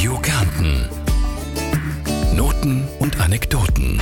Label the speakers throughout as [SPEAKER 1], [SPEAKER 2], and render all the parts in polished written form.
[SPEAKER 1] Radio Kärnten. Noten und Anekdoten.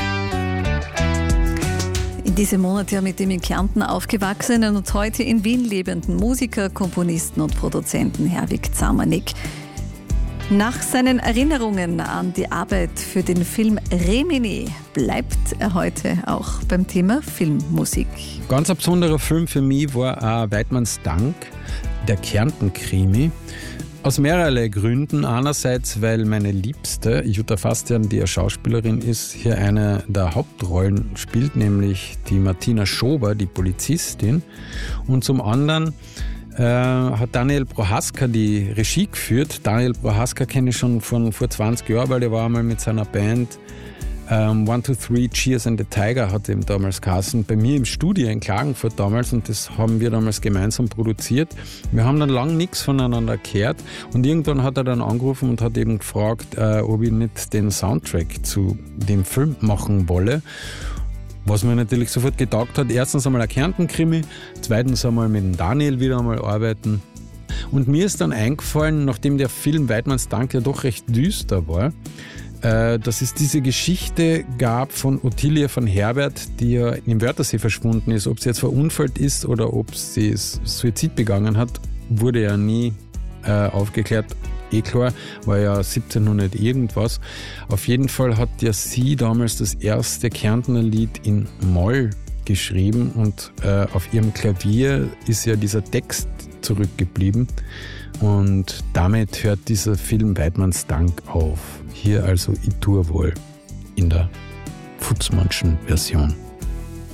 [SPEAKER 2] In diesem Monat ja mit dem in Kärnten aufgewachsenen und heute in Wien lebenden Musiker, Komponisten und Produzenten Herwig Zamanek. Nach seinen Erinnerungen an die Arbeit für den Film Remini bleibt er heute auch beim Thema Filmmusik.
[SPEAKER 3] Ganz ein besonderer Film für mich war auch Weidmanns Dank, der Kärnten-Krimi. Aus mehrerlei Gründen. Einerseits, weil meine Liebste, Jutta Fastian, die ja Schauspielerin ist, hier eine der Hauptrollen spielt, nämlich die Martina Schober, die Polizistin. Und zum anderen hat Daniel Prohaska die Regie geführt. Daniel Prohaska kenne ich schon von vor 20 Jahren, weil er war einmal mit seiner Band 1, 2, 3, Cheers and the Tiger hat ihm damals geheißen, bei mir im Studio in Klagenfurt damals, und das haben wir damals gemeinsam produziert. Wir haben dann lang nichts voneinander gehört und irgendwann hat er dann angerufen und hat eben gefragt, ob ich nicht den Soundtrack zu dem Film machen wolle. Was mir natürlich sofort getaugt hat, erstens einmal ein Kärnten-Krimi, zweitens einmal mit dem Daniel wieder einmal arbeiten. Und mir ist dann eingefallen, nachdem der Film Weidmanns Dank ja doch recht düster war, dass es diese Geschichte gab von Ottilia von Herbert, die ja im Wörthersee verschwunden ist. Ob sie jetzt verunfallt ist oder ob sie Suizid begangen hat, wurde ja nie aufgeklärt. Klar, war ja 1700 irgendwas. Auf jeden Fall hat ja sie damals das erste Kärntner Lied in Moll geschrieben und auf ihrem Klavier ist ja dieser Text zurückgeblieben. Und damit hört dieser Film Weidmanns Dank auf. Hier also Ich tue wohl in der Futzmannschen Version.